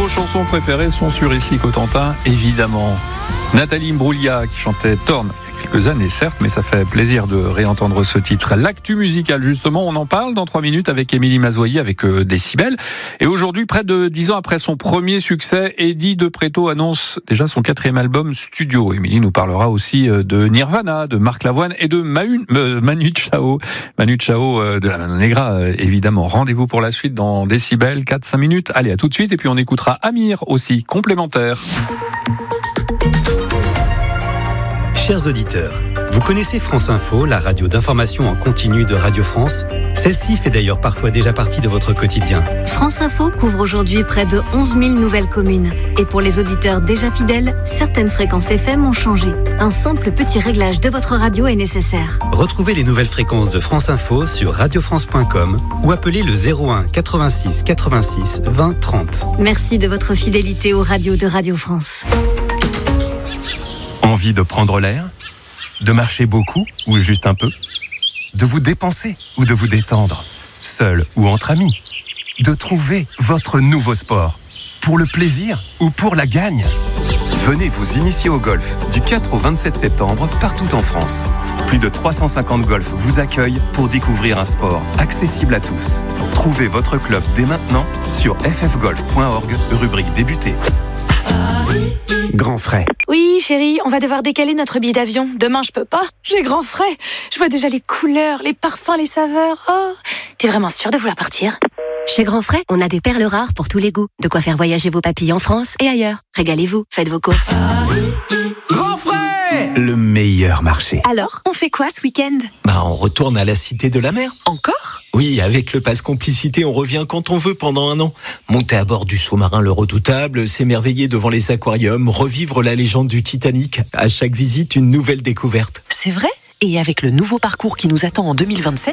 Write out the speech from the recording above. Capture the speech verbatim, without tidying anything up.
chansons préférées sont sur Ici Cotentin, évidemment. Nathalie Imbruglia qui chantait Torn il y a quelques années, certes, mais ça fait plaisir de réentendre ce titre. L'actu musicale, justement, on en parle dans trois minutes avec Émilie Mazoyer, avec euh, Décibel. Et aujourd'hui, près de dix ans après son premier succès, Eddie De Pretto annonce déjà son quatrième album studio. Émilie nous parlera aussi euh, de Nirvana, de Marc Lavoine et de Manu, euh, Manu Chao. Manu Chao euh, de la Mano Negra, euh, évidemment. Rendez-vous pour la suite dans Décibel, quatre à cinq minutes. Allez, à tout de suite. Et puis on écoutera Amir aussi, complémentaire. Chers auditeurs, vous connaissez France Info, la radio d'information en continu de Radio France ? Celle-ci fait d'ailleurs parfois déjà partie de votre quotidien. France Info couvre aujourd'hui près de onze mille nouvelles communes. Et pour les auditeurs déjà fidèles, certaines fréquences F M ont changé. Un simple petit réglage de votre radio est nécessaire. Retrouvez les nouvelles fréquences de France Info sur radio france point com ou appelez le zéro un quatre-vingt-six quatre-vingt-six vingt trente. Merci de votre fidélité aux radios de Radio France. Envie de prendre l'air ? De marcher beaucoup ou juste un peu ? De vous dépenser ou de vous détendre ? Seul ou entre amis ? De trouver votre nouveau sport ? Pour le plaisir ou pour la gagne ? Venez vous initier au golf du quatre au vingt-sept septembre partout en France. Plus de trois cent cinquante golfs vous accueillent pour découvrir un sport accessible à tous. Trouvez votre club dès maintenant sur f f golf point org, rubrique débuter. Grand frais. Oui, chérie, on va devoir décaler notre billet d'avion. Demain, je peux pas. J'ai grand frais. Je vois déjà les couleurs, les parfums, les saveurs. Oh, t'es vraiment sûre de vouloir partir ? Chez Grand Frais, on a des perles rares pour tous les goûts. De quoi faire voyager vos papilles en France et ailleurs. Régalez-vous, faites vos courses. Grand frais, le meilleur marché. Alors, on fait quoi ce week-end ? Bah, on retourne à la Cité de la Mer. Encore ? Oui, avec le pass complicité, on revient quand on veut pendant un an. Monter à bord du sous-marin Le Redoutable, s'émerveiller devant les aquariums, revivre la légende du Titanic. À chaque visite, une nouvelle découverte. C'est vrai ? Et avec le nouveau parcours qui nous attend en deux mille vingt-sept,